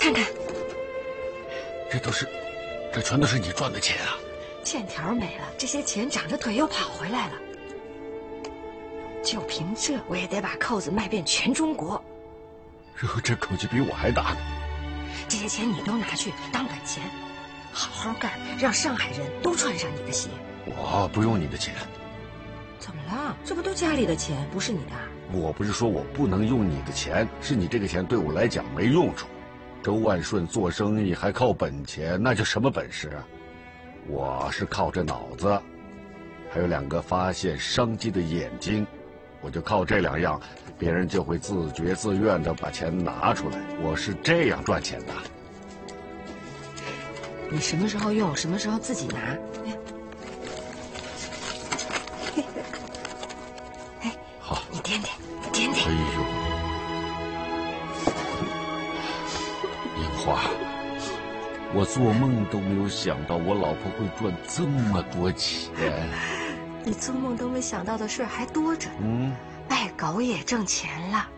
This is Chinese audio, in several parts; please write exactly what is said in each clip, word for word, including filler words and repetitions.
看看， 这都是，这全都是你赚的钱啊！ 欠条没了，这些钱长着腿又跑回来了。就凭这，我也得把扣子卖遍全中国。 哟，这口气比我还大呢！ 这些钱你都拿去当本钱，好好干，让上海人都穿上你的鞋。 我不用你的钱。 怎么了？这不都家里的钱，不是你的？ 我不是说我不能用你的钱，是你这个钱对我来讲没用处。周万顺做生意还靠本钱，那叫什么本事啊？我是靠着脑子，还有两个发现商机的眼睛，我就靠这两样，别人就会自觉自愿地把钱拿出来。我是这样赚钱的。 你什么时候用，什么时候自己拿。哎， 好， 你掂掂，你掂掂。 哎呦，樱花。我做梦都没有想到我老婆会赚这么多钱。 你做梦都没想到的事还多着。 嗯， 卖狗也挣钱了。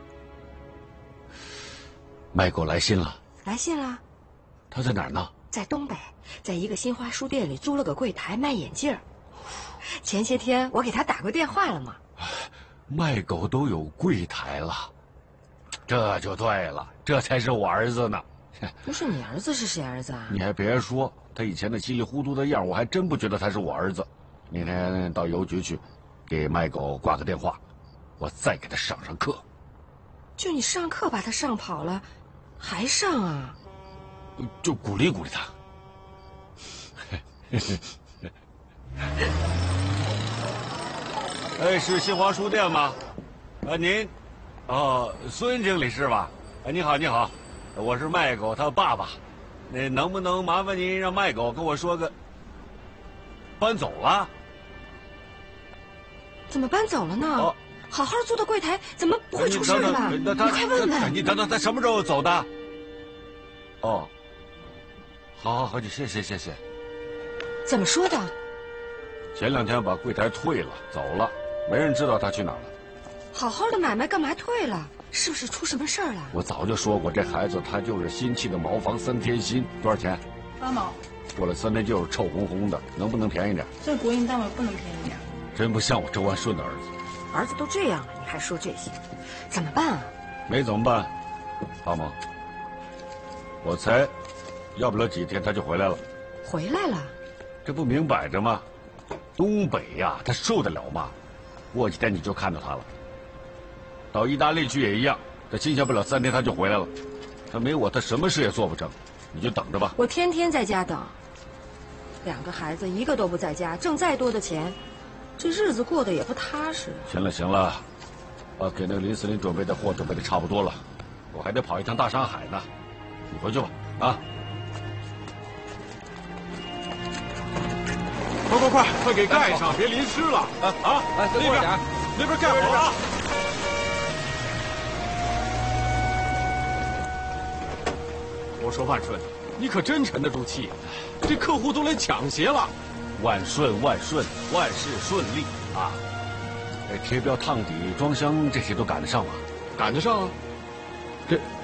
卖狗来信了。 来信了。 他在哪儿呢？ 在东北，在一个新华书店里租了个柜台卖眼镜儿。前些天我给他打过电话了嘛。 卖狗都有柜台了，这就对了，这才是我儿子呢。 不是你儿子是谁儿子啊？ 你还别说，他以前那稀里糊涂的样，我还真不觉得他是我儿子。明天到邮局去，给卖狗挂个电话，我再给他上上课。 就你上课把他上跑了，还上啊？ 就鼓励鼓励他。哎，是新华书店吗？啊，您，哦，孙经理是吧？哎，你好，你好。我是卖狗他爸爸，那能不能麻烦您让卖狗跟我说个？搬走了？ 怎么搬走了呢？ 哦， 好好租的柜台怎么不会出事了？ 你快问问。 你等等，他什么时候走的？哦，好好好，谢谢谢谢。 怎么说的？ 前两天把柜台退了，走了，没人知道他去哪儿了。 好好的买卖干嘛退了？是不是出什么事儿了？ 我早就说过，这孩子他就是新砌的茅房三天新，多少钱？ 八毛。 过了三天就是臭烘烘的，能不能便宜点？ 这国营单位不能便宜点。 真不像我周万顺的儿子。 儿子都这样了，你还说这些，怎么办啊？ 没怎么办，阿毛。我猜，要不了几天他就回来了。 回来了？ 这不明摆着吗？东北呀，他受得了吗？过几天你就看到他了。到意大利去也一样，他新鲜不了三天他就回来了。他没我，他什么事也做不成。你就等着吧。 我天天在家等。两个孩子一个都不在家，挣再多的钱，这日子过得也不踏实。 行了行了，把给那个林司令准备的货准备的差不多了，我还得跑一趟大上海呢。你回去吧，啊！ 快快快，快给盖上，别淋湿了！啊啊！ 哎， 那边那边盖好了。我说万顺，你可真沉得住气，这客户都来抢鞋了。 万顺万顺，万事顺利啊！这贴标、烫底、装箱这些都赶得上吗？ 赶得上啊！ 这